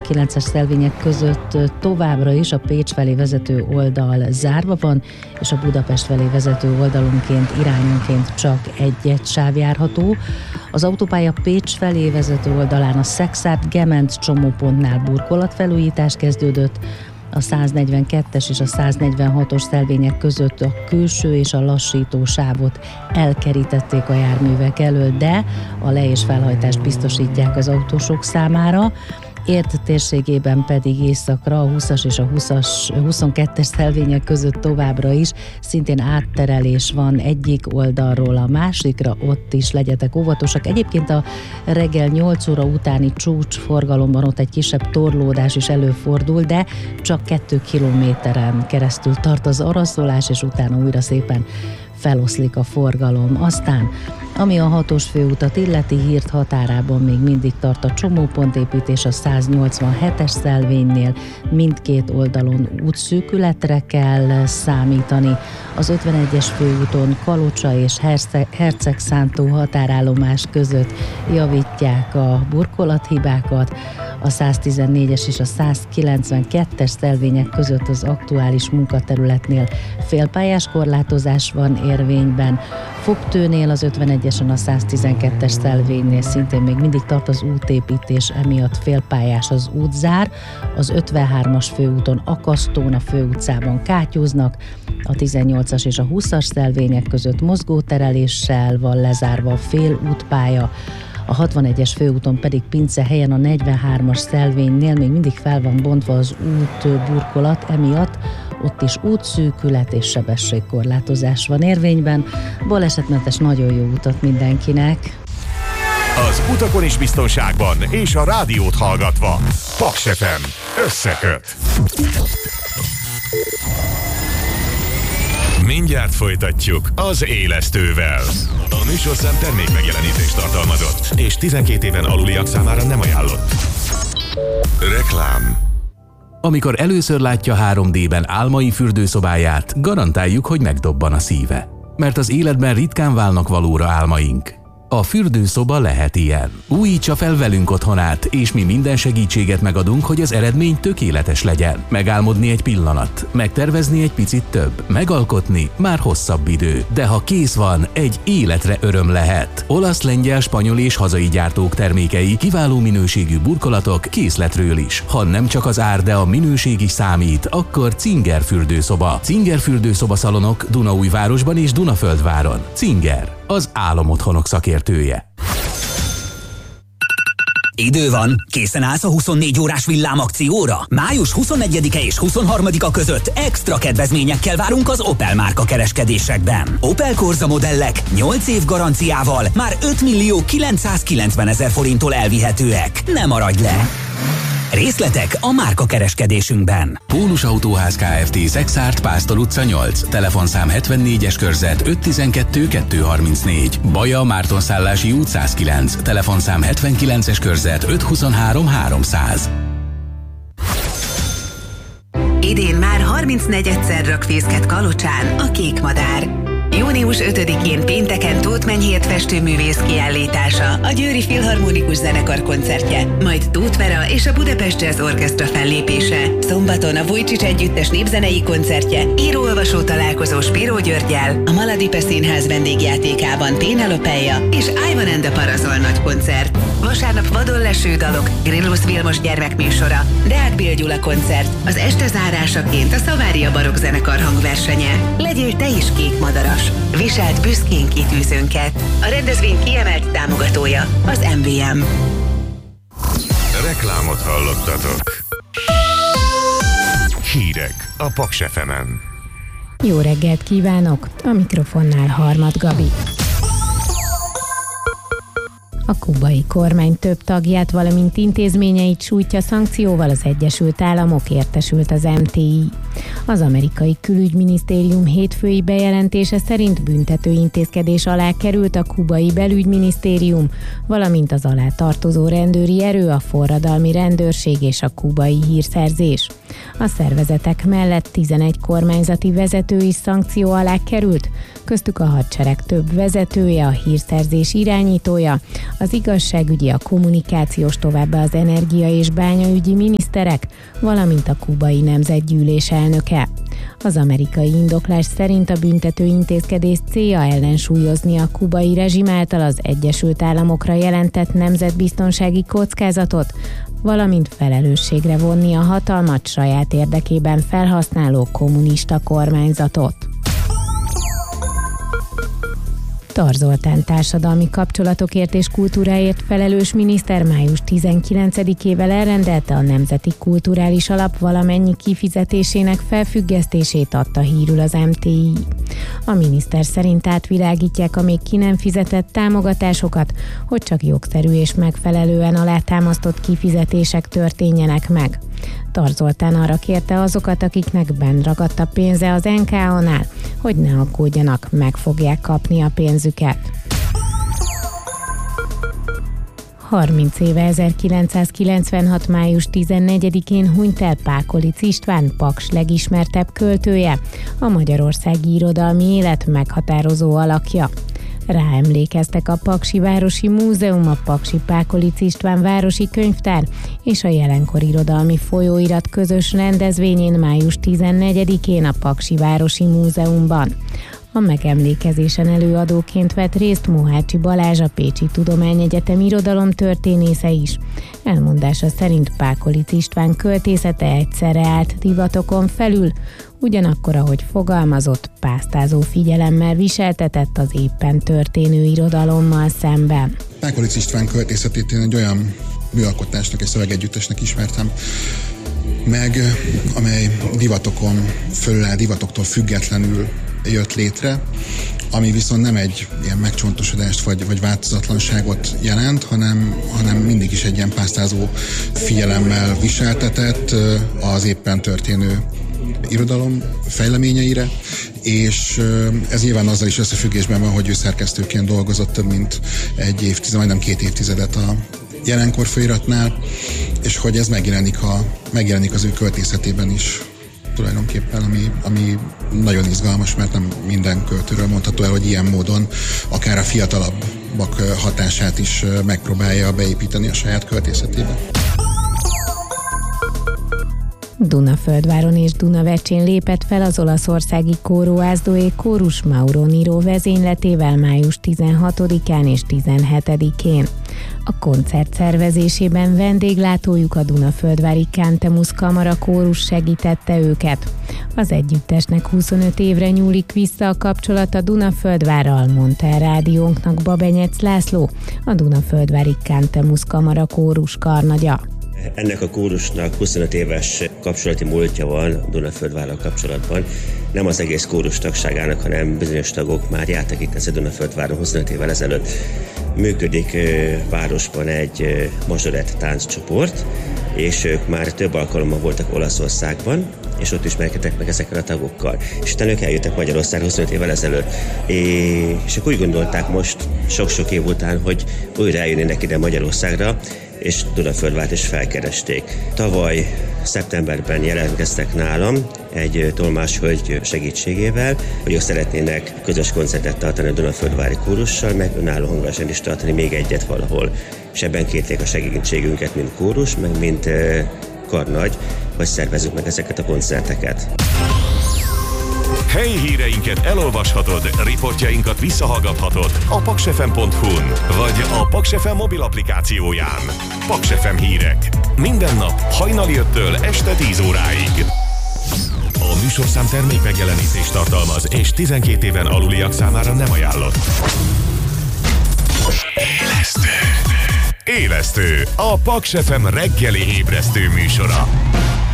19-es szelvények között továbbra is a Pécs felé vezető oldal zárva van, és a Budapest felé vezető oldalonként irányonként csak egy sáv járható. Az autópálya Pécs felé vezető oldalán a Szekszárd-Gement csomópontnál burkolatfelújítás kezdődött, a 142-es és a 146-os szelvények között a külső és a lassító sávot elkerítették a járművek elől, de a le- és felhajtást biztosítják az autósok számára. Érd térségében pedig északra a 20-as és a 22-es szelvények között továbbra is szintén átterelés van egyik oldalról a másikra, ott is legyetek óvatosak. Egyébként a reggel 8 óra utáni csúcsforgalomban ott egy kisebb torlódás is előfordul, de csak 2 kilométeren keresztül tart az araszolás, és utána újra szépen feloszlik a forgalom. Aztán, ami a 6-os főutat illeti, Hírd határában még mindig tart a csomópontépítés a 187-es szelvénynél, mindkét oldalon útszűkületre kell számítani. Az 51-es főúton Kalocsa és Hercegszántó határállomás között javítják a burkolathibákat, a 114-es és a 192-es szelvények között az aktuális munkaterületnél félpályás korlátozás van érvényben. Fogtőnél az 51-esen a 112-es szelvénynél szintén még mindig tart az útépítés, emiatt félpályás az útzár. Az 53-as főúton Akasztón a főutcában kátyúznak, a 18-as és a 20-as szelvények között mozgótereléssel van lezárva a félútpálya. A 61-es főúton pedig Pincehelyen a 43-as szelvénynél még mindig fel van bontva az útburkolat, emiatt ott is útszűkület és sebességkorlátozás van érvényben. Balesetmentes nagyon jó utat mindenkinek! Az utakon is biztonságban és a rádiót hallgatva. Paks FM összeköt! Mindjárt folytatjuk az Élesztővel. A műsorszám termék megjelenítést tartalmazott, és 12 éven aluliak számára nem ajánlott. Reklám. Amikor először látja 3D-ben álmai fürdőszobáját, garantáljuk, hogy megdobban a szíve. Mert az életben ritkán válnak valóra álmaink. A fürdőszoba lehet ilyen. Újítsa fel velünk otthonát, és mi minden segítséget megadunk, hogy az eredmény tökéletes legyen. Megálmodni egy pillanat, megtervezni egy picit több, megalkotni már hosszabb idő. De ha kész van, egy életre öröm lehet. Olasz, lengyel, spanyol és hazai gyártók termékei, kiváló minőségű burkolatok készletről is. Ha nem csak az ár, de a minőség is számít, akkor Zinger fürdőszoba. Zinger fürdőszoba szalonok Dunaújvárosban és Dunaföldváron. Zinger, az álomotthonok szakértője. Idő van, készen állsz a 24 órás villámakcióra? Május 21-e és 23-a között extra kedvezményekkel várunk az Opel márka kereskedésekben. Opel Corsa modellek 8 év garanciával már 5.990.000 forinttól elvihetőek. Ne maradj le! Részletek a márka kereskedésünkben. Pólus Autóház Kft. Szekszárd, Pásztor utca 8, telefonszám 74-es körzet 512 234, Baja Mártonszállási út 109, telefonszám 79-es körzet 523 300. Idén már 34-szer rak fészket Kalocsán a Kék Madár. Június 5-én pénteken Tóth Menyhért festőművész kiállítása, a Győri Filharmonikus Zenekar koncertje, majd Tóth Vera és a Budapest Jazz Orchestra fellépése. Szombaton a Vujcsics Együttes népzenei koncertje, író-olvasó találkozó Spiró Györggyel, a Maladipe Színház vendégjátékában Pénelopeja és Ivan and the Parasol nagy koncert. Vasárnap vadon leső dalok, Grillus Vilmos gyermekműsora, Deák Bél Gyula koncert, az este zárásaként a Szavária Barokk Zenekar hangversenye. Legyél te is kék madaras! Viselt büszkén kitűzőnket. A rendezvény kiemelt támogatója az MVM. Reklámot hallottatok. Hírek a Paks FM-en. Jó reggelt kívánok! A mikrofonnál Harmat Gabi. A kubai kormány több tagját, valamint intézményeit sújtja szankcióval az Egyesült Államok, értesült az MTI. Az amerikai külügyminisztérium hétfői bejelentése szerint büntető intézkedés alá került a kubai belügyminisztérium, valamint az alá tartozó rendőri erő, a forradalmi rendőrség és a kubai hírszerzés. A szervezetek mellett 11 kormányzati vezető is szankció alá került, köztük a hadsereg több vezetője, a hírszerzés irányítója, az igazságügyi, a kommunikációs, továbbá az energia- és bányaügyi miniszterek, valamint a kubai nemzetgyűlés elnöke. Az amerikai indoklás szerint a büntető intézkedés célja ellensúlyozni a kubai rezsim által az Egyesült Államokra jelentett nemzetbiztonsági kockázatot, valamint felelősségre vonni a hatalmat saját érdekében felhasználó kommunista kormányzatot. Tar Zoltán társadalmi kapcsolatokért és kultúráért felelős miniszter május 19-ével elrendelte a Nemzeti Kulturális Alap valamennyi kifizetésének felfüggesztését, adta hírül az MTI. A miniszter szerint átvilágítják a még ki nem fizetett támogatásokat, hogy csak jogszerű és megfelelően alátámasztott kifizetések történjenek meg. Tar Zoltán arra kérte azokat, akiknek benn ragadt a pénze az NKA-nál, hogy ne aggódjanak, meg fogják kapni a pénzüket. 30 éve 1996. május 14-én hunyt el Pákolic István, Paks legismertebb költője, a magyarországi irodalmi élet meghatározó alakja. Ráemlékeztek a Paksi Városi Múzeum, a Paksi Pákolic István Városi Könyvtár és a Jelenkor Irodalmi Folyóirat közös rendezvényén május 14-én a Paksi Városi Múzeumban. A megemlékezésen előadóként vett részt Mohácsi Balázs, a Pécsi Tudományegyetem irodalomtörténésze is. Elmondása szerint Pákolic István költészete egyszerre állt divatokon felül, ugyanakkor, ahogy fogalmazott, pásztázó figyelemmel viseltetett az éppen történő irodalommal szemben. Pákolic István költészetét én egy olyan műalkotásnak és szövegegyüttesnek ismertem meg, amely divatokon fölül áll, divatoktól függetlenül jött létre, ami viszont nem egy ilyen megcsontosodást vagy változatlanságot jelent, hanem mindig is egy ilyen pásztázó figyelemmel viseltetett az éppen történő irodalom fejleményeire, és ez nyilván azzal is összefüggésben van, hogy ő szerkesztőként dolgozott több mint egy évtized, majdnem 2 évtizedet a Jelenkor folyóiratnál, és hogy ez megjelenik az ő költészetében is tulajdonképpen, ami nagyon izgalmas, mert nem minden költőről mondható el, hogy ilyen módon akár a fiatalabbak hatását is megpróbálja beépíteni a saját költészetébe. Dunaföldváron és Dunavecsén lépett fel az olaszországi Coro Asdoé kórus Mauro Niro vezényletével május 16-án és 17-én. A koncert szervezésében vendéglátójuk a Dunaföldvári Cantemus Kamara kórus segítette őket. Az együttesnek 25 évre nyúlik vissza a kapcsolat a Dunaföldvárral, mondta el rádiónknak Babenyec László, a Dunaföldvári Cantemus Kamara kórus karnagya. Ennek a kórusnak 25 éves kapcsolati múltja van Dunaföldvárral kapcsolatban. Nem az egész kórus tagságának, hanem bizonyos tagok már jártak itt a Dunaföldváron 25 évvel ezelőtt. Működik városban egy mazsorett tánccsoport, és ők már több alkalommal voltak Olaszországban, és ott ismerkedtek meg ezekkel a tagokkal. És utána ők eljöttek Magyarországra 25 évvel ezelőtt. És ők úgy gondolták most, sok-sok év után, hogy újra eljönnének ide Magyarországra, és Dunaföldvárt is felkeresték. Tavaly szeptemberben jelentkeztek nálam egy tolmáshölgy segítségével, hogy ők szeretnének közös koncertet tartani a Dunaföldvári kórussal, meg önálló hangversenyt is tartani, még egyet valahol. És ebben kérték a segítségünket, mint kórus, meg mint karnagy, hogy szervezzük meg ezeket a koncerteket. Helyi híreinket elolvashatod, riportjainkat visszahallgathatod a paksfm.hu-n, vagy a Paks FM mobil applikációján. Paks FM hírek. Minden nap hajnali 5-től este 10 óráig. A műsorszám termék megjelenítést tartalmaz, és 12 éven aluliak számára nem ajánlott. Élesztő. A Paks FM reggeli ébresztő műsora.